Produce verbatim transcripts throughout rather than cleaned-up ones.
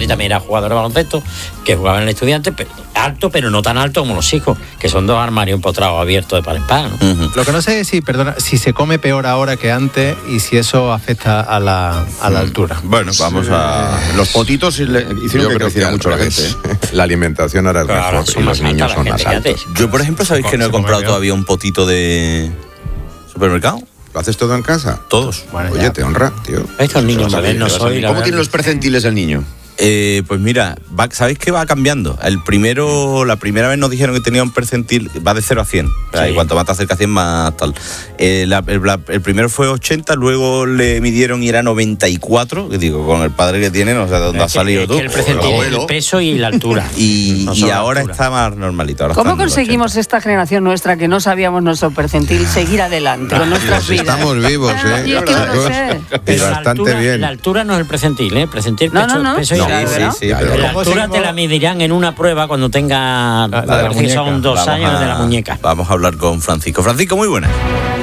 padre también era jugador de baloncesto, que jugaba en el Estudiante, pero alto, pero no tan alto como los hijos, que son dos armarios empotrados abiertos de par en par, ¿no? Uh-huh. Lo que no sé es si, perdona, si se come peor ahora que antes y si eso afecta a la, a la altura. Bueno, vamos a... Los potitos le hicieron que creciera mucho la gente. La alimentación ahora es Claro, mejor son y más los niños altas son la más gente, altos. fíjate. Yo, por ejemplo, ¿sabéis que no he comprado todavía un potito de supermercado? ¿Lo haces todo en casa? Todos. Bueno, Oye, ya. te honra, tío. Estos niños modernos soy, la ¿Cómo verdad. tienen los percentiles el niño? Eh, pues mira, va, ¿sabéis que va cambiando? El primero, la primera vez nos dijeron que tenía un percentil, va de cero a cien. O sea, Sí. y cuanto más te acerca a cien, más tal. Eh, la- el, la- el primero fue ochenta, luego le midieron y era noventa y cuatro. Que digo, con el padre que tienen, o sea, ¿de dónde Es has que- salido es tú? que el percentil es el peso y la altura. Y, No y solo la ahora altura. está más normalito. Ahora ¿Cómo está en el conseguimos esta generación nuestra que no sabíamos nuestro percentil seguir adelante con nuestras vidas? Estamos vivos, Ah, ¿eh? yo es que no lo chicos? sé. Y Pero la bastante altura, bien. la altura no es el percentil, ¿eh? El percentil, No, peso, no, no. peso y No, la sí, altura. sí, Ya, pero- ya. La ¿Cómo altura seguimos? te la medirán en una prueba cuando tenga, La- la de la que muñeca. son dos Vamos años a- de la muñeca. Vamos a hablar con Francisco. Francisco, muy buenas.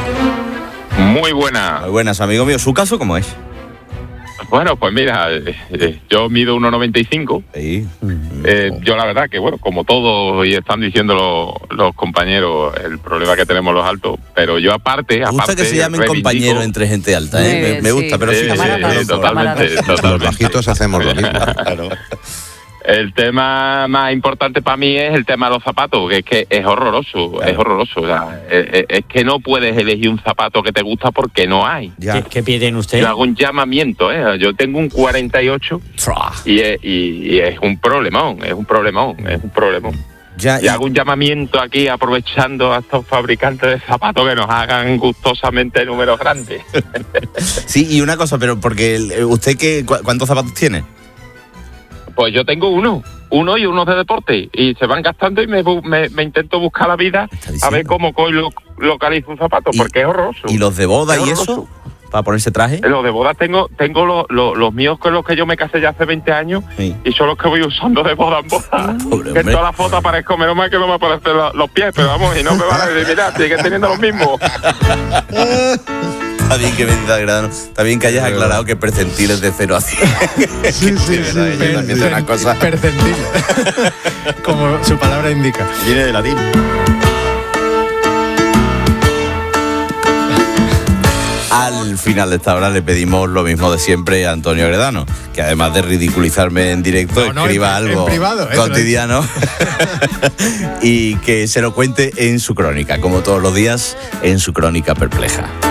Muy buena. Muy buenas, amigo mío. ¿Su caso cómo es? Bueno, pues mira, eh, eh, yo mido uno noventa y cinco. Sí. Eh, yo la verdad que, bueno, como todos y están diciendo los, los compañeros, el problema que tenemos los altos, pero yo aparte, Me gusta aparte que se llamen reivindico- compañeros entre gente alta, ¿eh? Muy Me, bien, me gusta, sí. pero sí, Sí, sí, Camaradas, sí, perdón, totalmente, camaradas. totalmente. Los bajitos hacemos lo mismo. Claro. El tema más importante para mí es el tema de los zapatos, que es que es horroroso, Claro. es horroroso. O sea, es, es que no puedes elegir un zapato que te gusta porque no hay. Ya. ¿Qué, qué pie tiene usted? Yo hago un llamamiento, ¿eh? Yo tengo un cuarenta y ocho Fra. y es, y, y es un problemón, es un problemón, es un problemón. Ya, Y hago un llamamiento aquí aprovechando a estos fabricantes de zapatos que nos hagan gustosamente números grandes. Sí, y una cosa, pero porque el- eh, usted qué, cu- ¿cuántos zapatos tiene? Pues yo tengo uno, uno y uno de deporte, y se van gastando y me, bu- me, me intento buscar la vida Está a diciendo. ver cómo cojo lo, localizo un zapato, Y- porque es horroroso. ¿Y los de boda Es y horroroso. eso? ¿Para ponerse traje? Los de boda tengo tengo los, los, los míos con los que yo me casé ya hace veinte años Sí. y son los que voy usando de boda en boda. Pobre Que en hombre. todas las fotos aparezco, menos mal que no me aparecen los, los pies, pero vamos, y no me van a decir, mira, siguen teniendo los mismos. Está bien que me diga Gradano. Está bien que hayas aclarado que percentiles de cero a cien. Sí, sí, sí. Yo también tengo una cosa. Percentil. Como su palabra indica. Viene de latín. Al final de esta hora le pedimos lo mismo de siempre a Antonio Gredano, que además de ridiculizarme en directo, No, no, escriba en- en algo privado, eso lo cotidiano y que se lo cuente en su crónica, como todos los días, en su crónica perpleja.